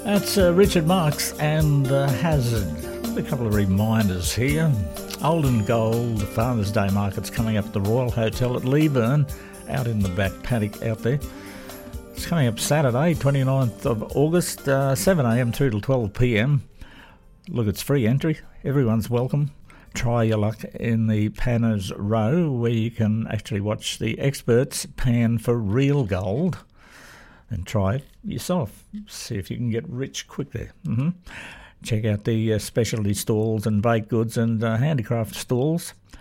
That's Richard Marx and Hazard. A couple of reminders here. Olden Gold Father's Day market's coming up at the Royal Hotel at Leeburn, out in the back paddock out there. It's coming up Saturday, 29th of August, 7am through till 12pm. Look, it's free entry. Everyone's welcome. Try your luck in the Panners Row, where you can actually watch the experts pan for real gold and try it yourself. See if you can get rich quick there. Check out the specialty stalls and baked goods and handicraft stalls.